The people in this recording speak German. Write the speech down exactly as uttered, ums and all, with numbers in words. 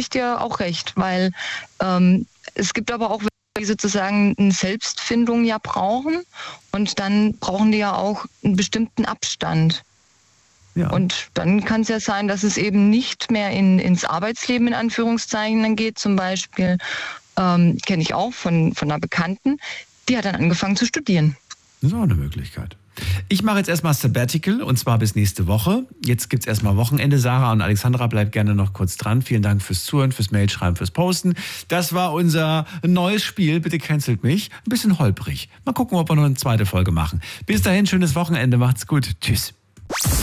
ich dir auch recht, weil ähm, es gibt aber auch die sozusagen eine Selbstfindung ja brauchen und dann brauchen die ja auch einen bestimmten Abstand. Ja. Und dann kann es ja sein, dass es eben nicht mehr in, ins Arbeitsleben in Anführungszeichen dann geht. Zum Beispiel ähm, kenne ich auch von, von einer Bekannten, die hat dann angefangen zu studieren. Das ist auch eine Möglichkeit. Ich mache jetzt erstmal Sabbatical und zwar bis nächste Woche. Jetzt gibt es erstmal Wochenende. Sarah und Alexandra, bleibt gerne noch kurz dran. Vielen Dank fürs Zuhören, fürs Mailschreiben, fürs Posten. Das war unser neues Spiel. Bitte cancelt mich. Ein bisschen holprig. Mal gucken, ob wir noch eine zweite Folge machen. Bis dahin, schönes Wochenende. Macht's gut. Tschüss.